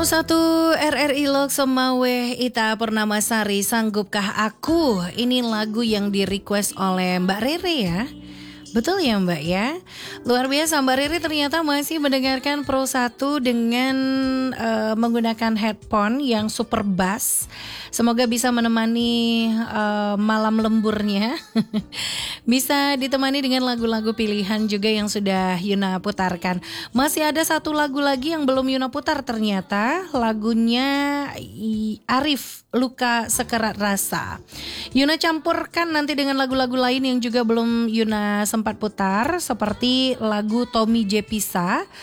101 RRI Lok Semaweh Ita Purnamasari Sanggupkah Aku. Ini lagu yang di request oleh Mbak Rere ya. Betul ya Mbak ya. Luar biasa Mbak Riri ternyata masih mendengarkan Pro 1 dengan menggunakan headphone yang super bass. Semoga bisa menemani malam lemburnya. Bisa ditemani dengan lagu-lagu pilihan juga yang sudah Yuna putarkan. Masih ada satu lagu lagi yang belum Yuna putar ternyata. Lagunya Arif, Luka Sekerat Rasa. Yuna campurkan nanti dengan lagu-lagu lain yang juga belum Yuna sempat putar, seperti lagu Tommy J. Pisa